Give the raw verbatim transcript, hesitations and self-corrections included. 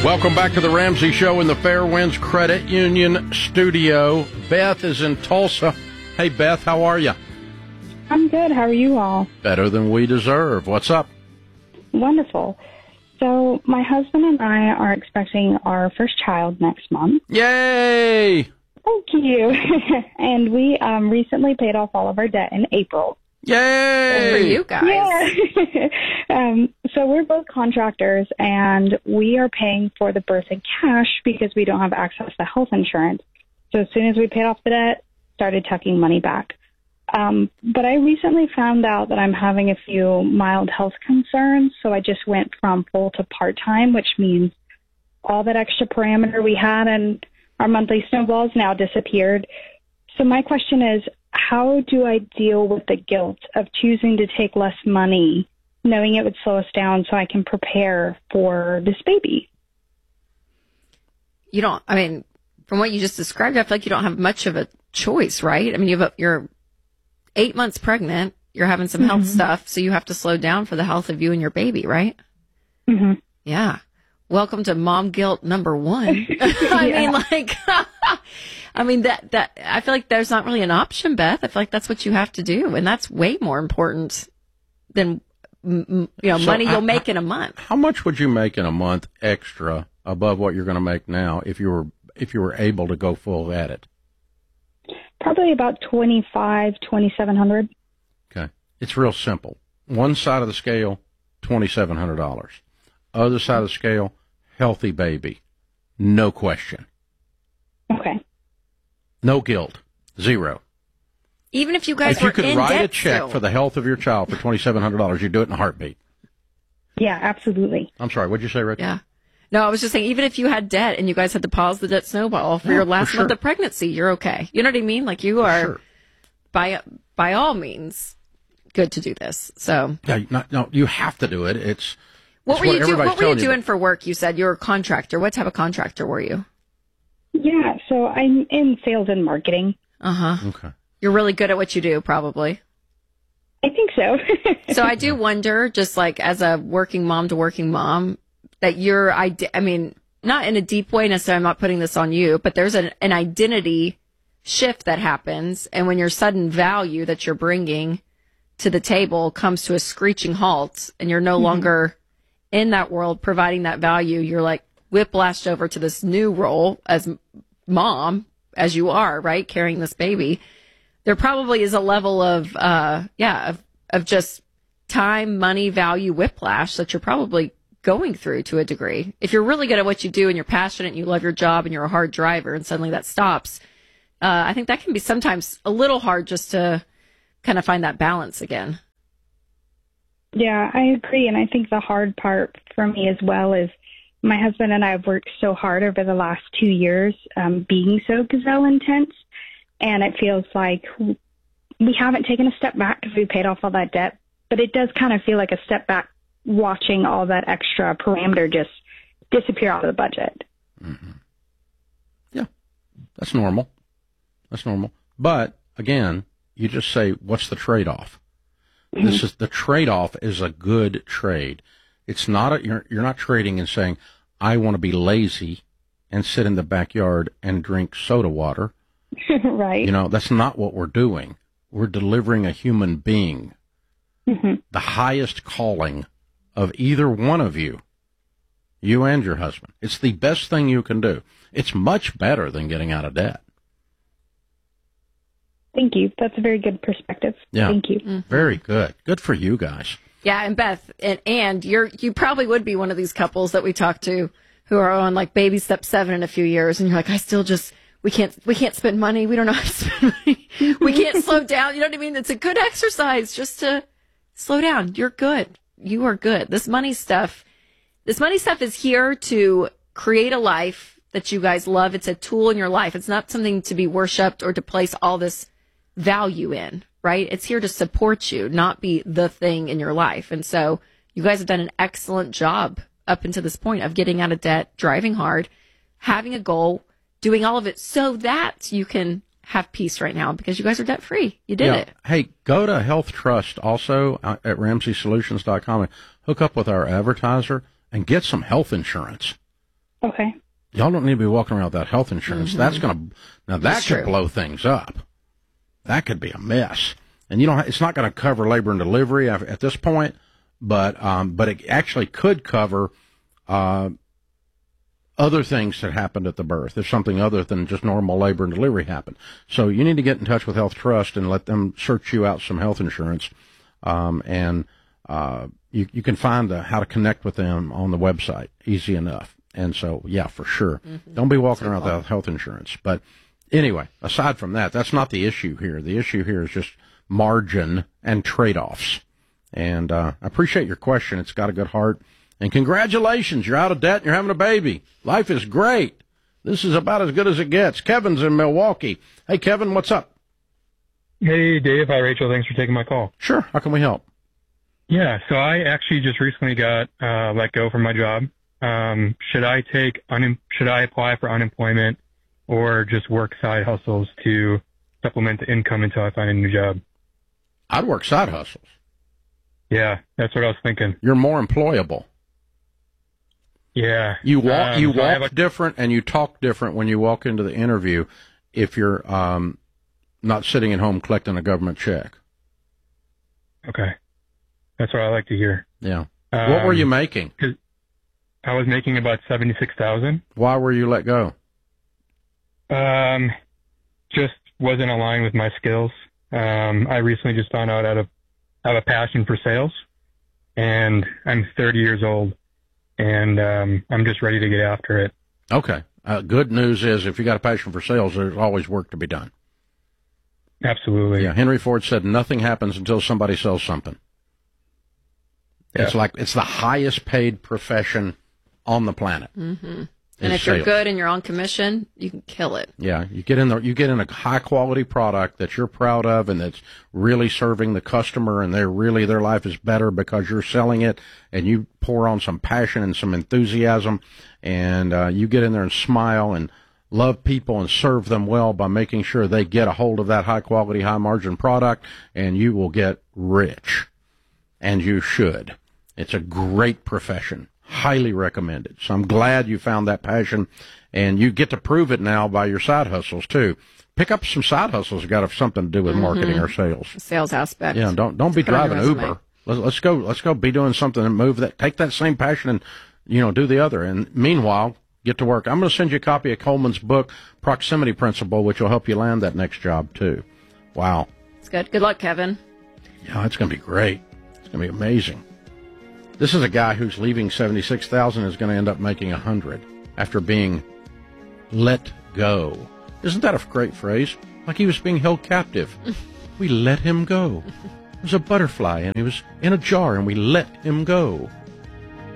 Welcome back to the Ramsey Show in the Fairwinds Credit Union studio. Beth is in Tulsa. Hey, Beth, how are you? I'm good. How are you all? Better than we deserve. What's up? Wonderful. So my husband and I are expecting our first child next month. Yay! Thank you. And we um, recently paid off all of our debt in April. Yay! Good for you guys. Yeah. um, so we're both contractors, and we are paying for the birth in cash because we don't have access to health insurance. So as soon as we paid off the debt, started tucking money back. Um, but I recently found out that I'm having a few mild health concerns, so I just went from full to part-time, which means all that extra parameter we had and our monthly snowballs now disappeared. So my question is, how do I deal with the guilt of choosing to take less money, knowing it would slow us down so I can prepare for this baby? You don't, I mean, from what you just described, I feel like you don't have much of a choice, right? I mean, you have a, you're eight months pregnant, you're having some health mm-hmm. stuff, so you have to slow down for the health of you and your baby, right? Mm-hmm. Yeah. Welcome to mom guilt number one. I Yeah. mean, like, I mean, that, that, I feel like there's not really an option, Beth. I feel like that's what you have to do. And that's way more important than, you know, So money I- you'll make in a month. How much would you make in a month extra above what you're going to make now if you were if you were able to go full at it? Probably about twenty-five, twenty-seven hundred. Okay. It's real simple. One side of the scale, twenty-seven hundred dollars. Other side of the scale, healthy baby. No question. Okay. No guilt. Zero. Even if you guys If were you could in write debt a check still. for the health of your child for twenty-seven hundred dollars, you'd do it in a heartbeat. Yeah, absolutely. I'm sorry, what'd you say, Rick? Yeah. No, I was just saying, even if you had debt and you guys had to pause the debt snowball for Yeah, your for last sure. month of pregnancy, you're okay. You know what I mean? Like, you are, Sure. by by all means, good to do this. So, Yeah, not, no, you have to do it. It's what it's were you doing? everybody's What were you telling doing but- for work? You said you were a contractor. What type of contractor were you? Yeah, so I'm in sales and marketing. Uh huh. Okay. You're really good at what you do, probably. I think so. So I do wonder, just like as a working mom to working mom, that you're, I, I mean, not in a deep way necessarily, I'm not putting this on you, but there's an, an identity shift that happens. And when your sudden value that you're bringing to the table comes to a screeching halt and you're no mm-hmm. longer in that world providing that value, you're like whiplashed over to this new role as mom, as you are, right? Carrying this baby. There probably is a level of, uh, yeah, of, of just time, money, value, whiplash that you're probably going through to a degree. If you're really good at what you do and you're passionate and you love your job and you're a hard driver and suddenly that stops, uh, I think that can be sometimes a little hard just to kind of find that balance again. Yeah, I agree. And I think the hard part for me as well is my husband and I have worked so hard over the last two years um, being so gazelle intense. And it feels like we haven't taken a step back because we paid off all that debt. But it does kind of feel like a step back watching all that extra parameter just disappear out of the budget. Mm-hmm. Yeah, that's normal. That's normal. But, again, you just say, what's the trade-off? Mm-hmm. This is the trade-off is a good trade. It's not a, you're, you're not trading and saying, I want to be lazy and sit in the backyard and drink soda water. Right. You know, that's not what we're doing. We're delivering a human being. Mm-hmm. The highest calling of either one of you, you and your husband. It's the best thing you can do. It's much better than getting out of debt. Thank you. That's a very good perspective. Yeah. Thank you. Mm-hmm. Very good. Good for you guys. Yeah, and Beth, and, and you're you probably would be one of these couples that we talk to who are on like baby step seven in a few years, and you're like, I still just we can't we can't spend money. We don't know how to spend money. We can't slow down. You know what I mean? It's a good exercise just to slow down. You're good. You are good. This money stuff, this money stuff is here to create a life that you guys love. It's a tool in your life. It's not something to be worshipped or to place all this value in, right? It's here to support you, not be the thing in your life. And so you guys have done an excellent job up until this point of getting out of debt, driving hard, having a goal, doing all of it so that you can have peace right now because you guys are debt free. You did yeah. it. Hey, go to Health Trust also uh, at ramsey solutions dot com and hook up with our advertiser and get some health insurance. Okay. Y'all don't need to be walking around without health insurance. Mm-hmm. That's going to, now that That's could true. blow things up. That could be a mess. And you know, it's not going to cover labor and delivery at, at this point, but, um, but it actually could cover, uh, other things that happened at the birth, if something other than just normal labor and delivery happened. So you need to get in touch with Health Trust and let them search you out some health insurance. Um, and, uh, you, you can find uh, how to connect with them on the website. Easy enough. And so, yeah, for sure. Mm-hmm. Don't be walking around without health insurance. But anyway, aside from that, that's not the issue here. The issue here is just margin and trade-offs. And, uh, I appreciate your question. It's got a good heart. And congratulations, you're out of debt and you're having a baby. Life is great. This is about as good as it gets. Kevin's in Milwaukee. Hey, Kevin, what's up? Hey, Dave. Hi, Rachel. Thanks for taking my call. Sure. How can we help? Yeah, so I actually just recently got uh, let go from my job. Um, should I take un- should I apply for unemployment or just work side hustles to supplement the income until I find a new job? I'd work side hustles. Yeah, that's what I was thinking. You're more employable. Yeah. You walk, Um, you so I walk have a- different and you talk different when you walk into the interview if you're um, not sitting at home collecting a government check. Okay. That's what I like to hear. Yeah. Um, What were you making? I was making about seventy-six thousand. Why were you let go? Um, just wasn't aligned with my skills. Um, I recently just found out I have, I have a passion for sales, and I'm thirty years old, and um, I'm just ready to get after it. Okay. Uh, good news is if you got a passion for sales, there's always work to be done. Absolutely. Yeah. Henry Ford said nothing happens until somebody sells something. Yeah. It's like it's the highest paid profession on the planet. Mm-hmm. And is if you're sales. good and you're on commission, you can kill it. Yeah, you get in there, you get in a high quality product that you're proud of and that's really serving the customer, and they're really their life is better because you're selling it, and you pour on some passion and some enthusiasm, and uh, you get in there and smile and love people and serve them well by making sure they get a hold of that high quality, high margin product, and you will get rich. And you should. It's a great profession. Highly recommended. So I'm glad you found that passion, and you get to prove it now by your side hustles too. Pick up some side hustles that got something to do with mm-hmm. marketing or sales. Sales aspect. Yeah, don't don't be Put on your driving resume. Uber. Let's, let's go. Let's go be doing something and move that. Take that same passion and you know do the other. And meanwhile, get to work. I'm going to send you a copy of Coleman's book, Proximity Principle, which will help you land that next job too. Wow. It's good. Good luck, Kevin. Yeah, it's going to be great. It's going to be amazing. This is a guy who's leaving seventy-six thousand is going to end up making one hundred after being let go. Isn't that a great phrase? Like he was being held captive. We let him go. It was a butterfly, and he was in a jar, and we let him go.